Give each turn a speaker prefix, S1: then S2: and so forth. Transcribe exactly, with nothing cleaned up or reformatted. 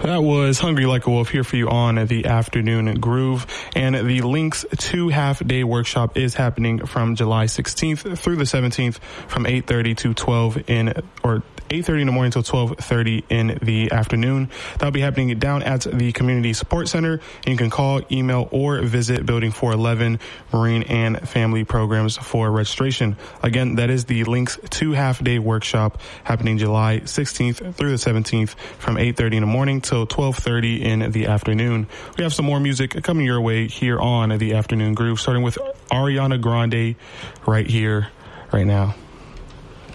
S1: That was Hungry Like a Wolf here for you on the Afternoon Groove. And the Links two half-day workshop is happening from July sixteenth through the seventeenth from eight thirty to twelve in, or eight thirty in the morning till twelve thirty in the afternoon. That'll be happening down at the Community Support Center. And you can call, email, or visit Building four eleven Marine and Family Programs for registration. Again, that is the Links two half-day workshop happening July sixteenth through the seventeenth from eight thirty in the morning till twelve thirty in the afternoon. We have some more music coming your way here on the Afternoon Groove, starting with Ariana Grande right here, right now.